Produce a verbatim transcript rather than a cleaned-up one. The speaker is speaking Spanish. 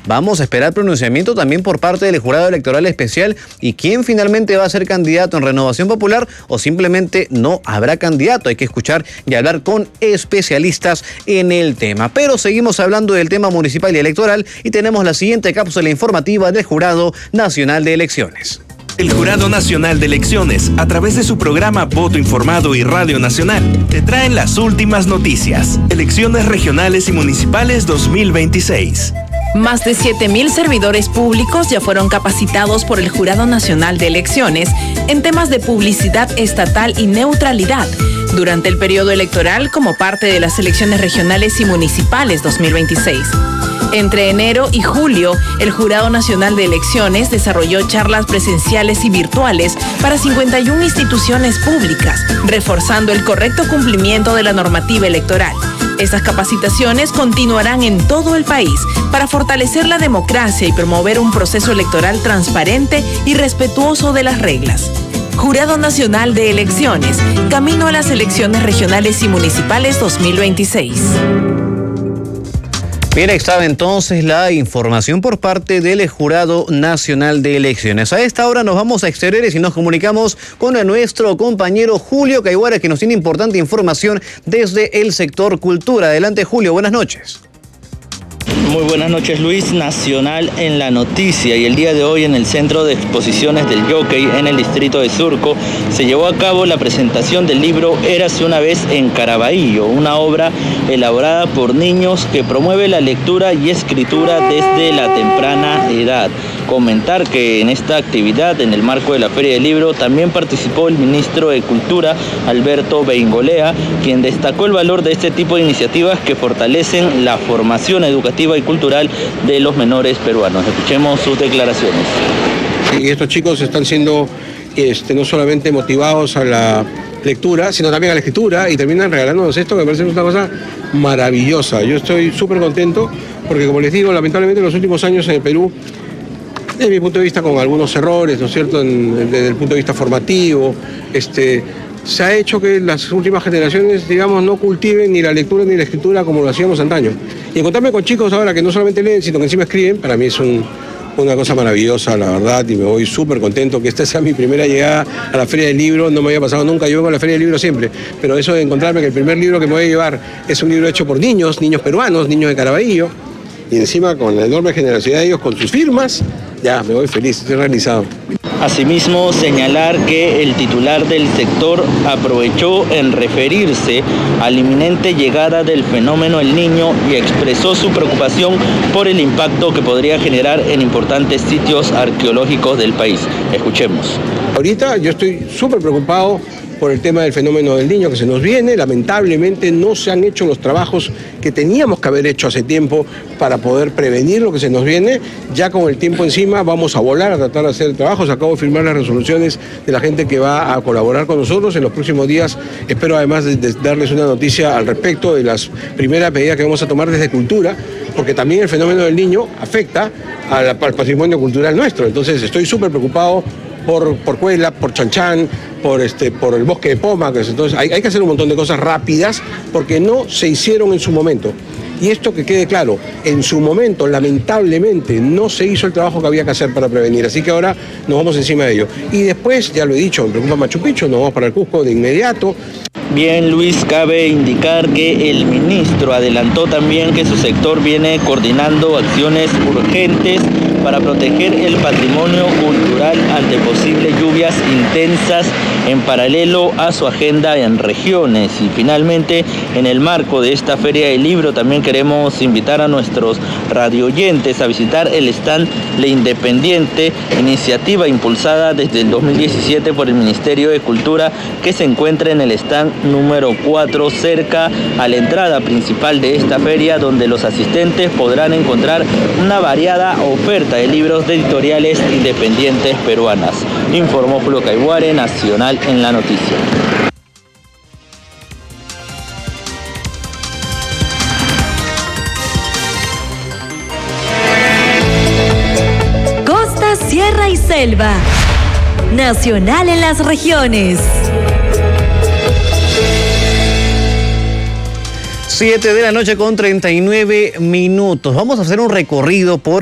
Vamos a esperar pronunciamiento también por parte del Jurado Electoral Especial y quién finalmente va a ser candidato en Renovación Popular o simplemente no habrá candidato. Hay que escuchar y hablar con especialistas en el tema. Pero seguimos hablando del tema municipal y electoral y tenemos la siguiente cápsula informativa del Jurado Nacional de Elecciones. El Jurado Nacional de Elecciones, a través de su programa Voto Informado y Radio Nacional, te traen las últimas noticias. Elecciones regionales y municipales dos mil veintiséis. Más de siete mil servidores públicos ya fueron capacitados por el Jurado Nacional de Elecciones en temas de publicidad estatal y neutralidad durante el periodo electoral como parte de las elecciones regionales y municipales dos mil veintiséis. Entre enero y julio, el Jurado Nacional de Elecciones desarrolló charlas presenciales y virtuales para cincuenta y una instituciones públicas, reforzando el correcto cumplimiento de la normativa electoral. Estas capacitaciones continuarán en todo el país para fortalecer la democracia y promover un proceso electoral transparente y respetuoso de las reglas. Jurado Nacional de Elecciones, camino a las elecciones regionales y municipales dos mil veintiséis. Bien, estaba entonces la información por parte del Jurado Nacional de Elecciones. A esta hora nos vamos a exteriores y nos comunicamos con nuestro compañero Julio Caiguara, que nos tiene importante información desde el sector cultura. Adelante, Julio, buenas noches. Muy buenas noches, Luis. Nacional en la noticia, y el día de hoy en el Centro de Exposiciones del Jockey en el distrito de Surco se llevó a cabo la presentación del libro Érase una vez en Caraballo, una obra elaborada por niños que promueve la lectura y escritura desde la temprana edad. Comentar que en esta actividad, en el marco de la Feria del Libro, también participó el ministro de Cultura, Alberto Beingolea, quien destacó el valor de este tipo de iniciativas que fortalecen la formación educativa y cultural de los menores peruanos. Escuchemos sus declaraciones. Y estos chicos están siendo este, no solamente motivados a la lectura, sino también a la escritura, y terminan regalándonos esto, que me parece una cosa maravillosa. Yo estoy súper contento porque, como les digo, lamentablemente en los últimos años en el Perú, desde mi punto de vista con algunos errores, ¿no es cierto?, en, desde el punto de vista formativo, este, se ha hecho que las últimas generaciones, digamos, no cultiven ni la lectura ni la escritura como lo hacíamos antaño. Y encontrarme con chicos ahora que no solamente leen, sino que encima escriben, para mí es un, una cosa maravillosa, la verdad, y me voy súper contento que esta sea mi primera llegada a la Feria del Libro. No me había pasado nunca, yo vengo a la Feria del Libro siempre, pero eso de encontrarme que el primer libro que me voy a llevar es un libro hecho por niños, niños peruanos, niños de Caraballo, y encima con la enorme generosidad de ellos, con sus firmas, ya me voy feliz, estoy realizado. Asimismo, señalar que el titular del sector aprovechó en referirse a la inminente llegada del fenómeno El Niño y expresó su preocupación por el impacto que podría generar en importantes sitios arqueológicos del país. Escuchemos. Ahorita yo estoy súper preocupado por el tema del fenómeno del Niño que se nos viene. Lamentablemente no se han hecho los trabajos que teníamos que haber hecho hace tiempo para poder prevenir lo que se nos viene. Ya con el tiempo encima vamos a volar a tratar de hacer el trabajo. Se acabo de firmar las resoluciones de la gente que va a colaborar con nosotros. En los próximos días espero además de, de darles una noticia al respecto de las primeras medidas que vamos a tomar desde Cultura, porque también el fenómeno del Niño afecta al, al patrimonio cultural nuestro. Entonces estoy súper preocupado por, por Cuela, por Chanchán, por, este, por el bosque de Pómacas. Entonces hay, hay que hacer un montón de cosas rápidas porque no se hicieron en su momento. Y esto que quede claro, en su momento, lamentablemente, no se hizo el trabajo que había que hacer para prevenir. Así que ahora nos vamos encima de ello. Y después, ya lo he dicho, me preocupa Machu Picchu, nos vamos para el Cusco de inmediato. Bien, Luis, cabe indicar que el ministro adelantó también que su sector viene coordinando acciones urgentes para proteger el patrimonio cultural ante posibles lluvias intensas en paralelo a su agenda en regiones. Y finalmente, en el marco de esta Feria del Libro, también queremos invitar a nuestros radioyentes a visitar el stand Le Independiente, iniciativa impulsada desde el dos mil diecisiete por el Ministerio de Cultura, que se encuentra en el stand número cuatro, cerca a la entrada principal de esta feria, donde los asistentes podrán encontrar una variada oferta de libros de editoriales independientes peruanas. Informó Julio Caiguare, Nacional en la Noticia. Costa, Sierra y Selva. Nacional en las regiones. siete de la noche con treinta y nueve minutos. Vamos a hacer un recorrido por